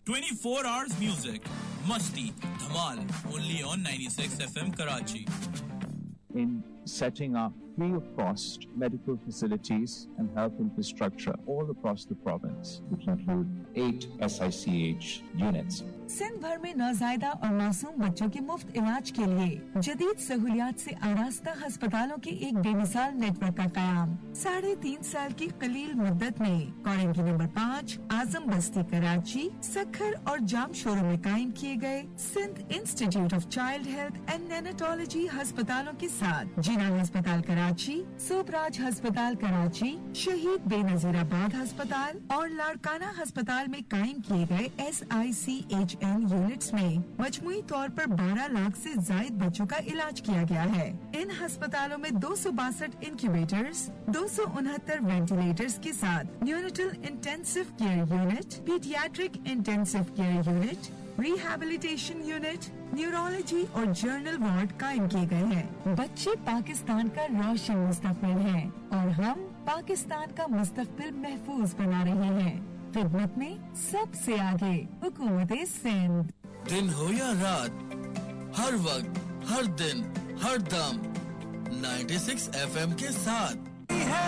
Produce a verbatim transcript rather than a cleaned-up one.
twenty-four hours music. Masti, Dhamal, only on ninety-six F M Karachi. In setting up free of cost medical facilities and health infrastructure all across the province, which include eight S I C H units. Sindh भर में नौजायदा और मासूम बच्चों के मुफ्त इलाज के लिए जदीद सहूलियात से आरास्ता अस्पतालों के एक बेमिसाल नेटवर्क का कायम साढ़े तीन साल की कलील मुद्दत में कॉरेंगी नंबर पाँच आजम बस्ती कराची सखर और जाम शोरों में कायम किए गए Sindh institute of child health and नेनेटोलॉजी अस्पतालों के साथ जिना अस्पताल कराची सोबराज अस्पताल कराची शहीद बेनजीराबाद अस्पताल और लाड़काना अस्पताल में कायम किए गए S I C H N units में मजमूई तौर पर बारह लाख से जायद बच्चों का इलाज किया गया है। इन अस्पतालों में दो सौ बासठ इंक्यूबेटर्स, दो सौ उनहत्तर वेंटिलेटर्स के साथ neonatal intensive care unit, paediatric intensive care unit, rehabilitation unit, neurology और जर्नल वार्ड कायम किए गए हैं। बच्चे पाकिस्तान का रोशन मुस्तकबिल हैं और हम पाकिस्तान का मुस्तकबिल महफूज बना रहे हैं। खिदमत में सबसे आगे हुकूमत सिंध। दिन हो या रात, हर वक्त, हर दिन, हर दम, ninety-six F M के साथ